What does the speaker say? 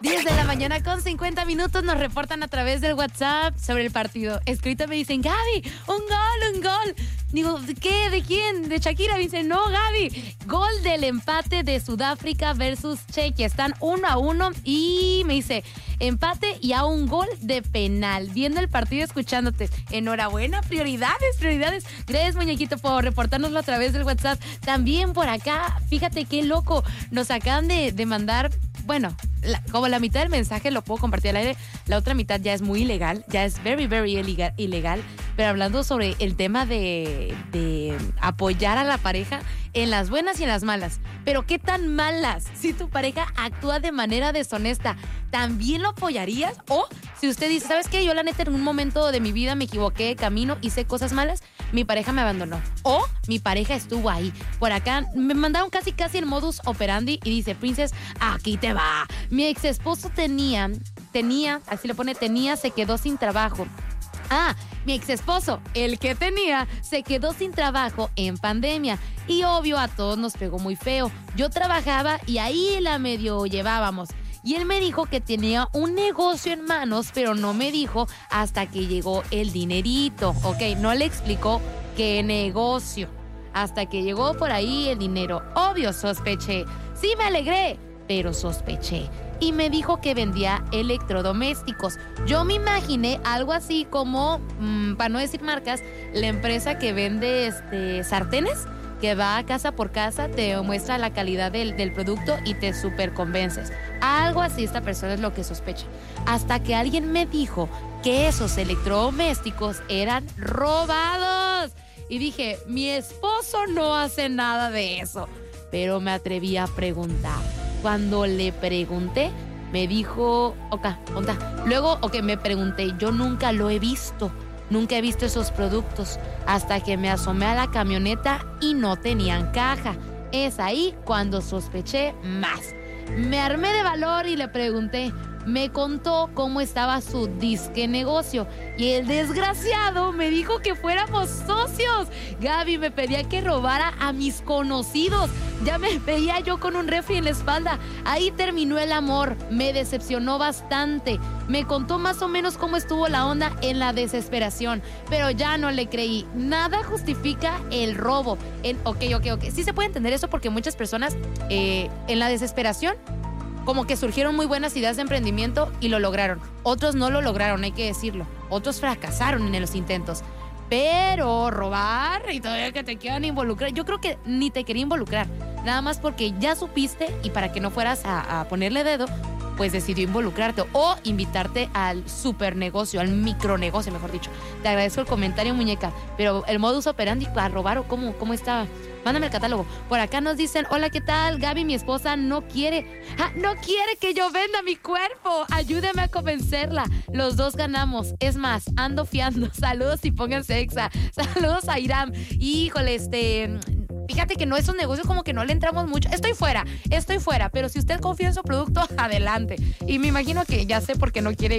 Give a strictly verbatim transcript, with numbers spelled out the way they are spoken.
diez de la mañana con cincuenta minutos nos reportan a través del WhatsApp sobre el partido. Escrito me dicen, Gaby, un gol, un gol. Digo, ¿de qué? ¿De quién? ¿De Shakira? Me dicen, no, Gaby. Gol del empate de Sudáfrica versus Chequia. Están uno a uno y me dice, empate y a un gol de penal. Viendo el partido, escuchándote. Enhorabuena, prioridades, prioridades. Gracias, muñequito, por reportárnoslo a través del WhatsApp. También por acá, fíjate qué loco. Nos acaban de, de mandar... Bueno, la, como la mitad del mensaje lo puedo compartir al aire, la otra mitad ya es muy ilegal, ya es very, very ilegal, ilegal. Pero hablando sobre el tema de, de apoyar a la pareja en las buenas y en las malas. Pero ¿qué tan malas? Si tu pareja actúa de manera deshonesta, ¿también lo apoyarías? O si usted dice, ¿sabes qué? Yo la neta en un momento de mi vida me equivoqué de camino, hice cosas malas, mi pareja me abandonó. O mi pareja estuvo ahí. Por acá me mandaron casi casi el modus operandi y dice, Princess, aquí te va. Mi ex esposo tenía, tenía, así le pone, tenía, se quedó sin trabajo. Ah, mi ex esposo, el que tenía, se quedó sin trabajo en pandemia. Y obvio a todos nos pegó muy feo. Yo trabajaba y ahí la medio llevábamos. Y él me dijo que tenía un negocio en manos, pero no me dijo hasta que llegó el dinerito. Ok, no le explicó qué negocio. Hasta que llegó por ahí el dinero. Obvio, sospeché. Sí me alegré, pero sospeché. Y me dijo que vendía electrodomésticos. Yo me imaginé algo así como, mmm, para no decir marcas, la empresa que vende este, sartenes, que va casa por casa, te muestra la calidad del, del producto y te súper convences. Algo así esta persona es lo que sospecha. Hasta que alguien me dijo que esos electrodomésticos eran robados. Y dije, mi esposo no hace nada de eso. Pero me atreví a preguntar. Cuando le pregunté, me dijo, ok, onda. Luego, ok, me pregunté, yo nunca lo he visto. Nunca he visto esos productos hasta que me asomé a la camioneta y no tenían caja. Es ahí cuando sospeché más. Me armé de valor y le pregunté. Me contó cómo estaba su disque negocio y el desgraciado me dijo que fuéramos socios. Gaby me pedía que robara a mis conocidos. Ya me veía yo con un refri en la espalda. Ahí terminó el amor. Me decepcionó bastante. Me contó más o menos cómo estuvo la onda en la desesperación, pero ya no le creí. Nada justifica el robo. En, ok, ok, ok. Sí se puede entender eso porque muchas personas eh, en la desesperación como que surgieron muy buenas ideas de emprendimiento y lo lograron. Otros no lo lograron, hay que decirlo. Otros fracasaron en los intentos. Pero robar y todavía que te quieran involucrar, yo creo que ni te quería involucrar. Nada más porque ya supiste y para que no fueras a, a ponerle dedo, pues decidió involucrarte o invitarte al super negocio, al micronegocio, mejor dicho. Te agradezco el comentario, muñeca, pero el modus operandi para robar o cómo, cómo estaba. Mándame el catálogo. Por acá nos dicen, hola, ¿qué tal? Gaby, mi esposa no quiere, ah, no quiere que yo venda mi cuerpo. Ayúdeme a convencerla. Los dos ganamos. Es más, ando fiando. Saludos y pónganse exa. Saludos a Iram. Híjole, este... Fíjate que no es un negocio como que no le entramos mucho. Estoy fuera, estoy fuera. Pero si usted confía en su producto, adelante. Y me imagino que ya sé por qué no quiere